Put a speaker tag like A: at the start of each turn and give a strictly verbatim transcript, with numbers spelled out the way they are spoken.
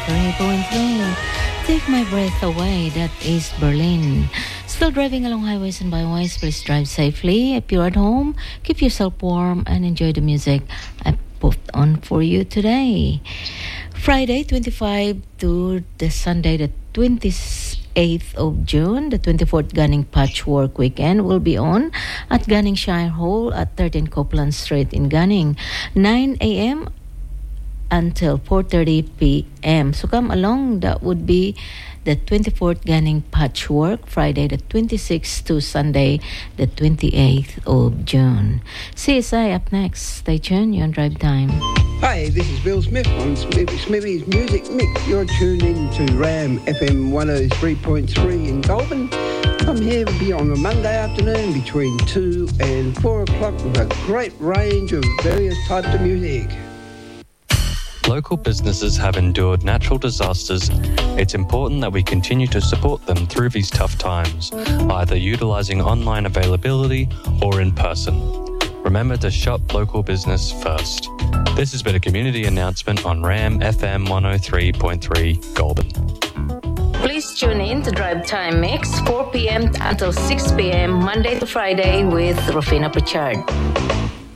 A: three point three. Take my breath away, that is Berlin. Still driving along highways and byways, please drive safely. If you're at home, keep yourself warm and enjoy the music I put on for you today. Friday, twenty-fifth to the Sunday, the twenty-eighth of June, the twenty-fourth Gunning Patchwork Weekend will be on at Gunning Shire Hall at thirteen Copeland Street in Gunning, nine a.m. until four thirty p.m. So come along. That would be the twenty-fourth Gunning Patchwork, Friday the twenty-sixth to Sunday the twenty-eighth of June. C S I up next. Stay tuned. You're on Drive Time.
B: Hi, this is Bill Smith on Smithy Smithy's Music Mix. You're tuned in to Ram F M one oh three point three in Goulburn. I'm here with you on a Monday afternoon between two and four o'clock with a great range of various types of music.
C: Local businesses have endured natural disasters. It's important that we continue to support them through these tough times, either utilising online availability or in person. Remember to shop local business first. This has been a community announcement on Ram F M one oh three point three Goulburn.
A: Please tune in to Drive Time Mix, four p.m. until six p.m. Monday to Friday with Rufina Pritchard.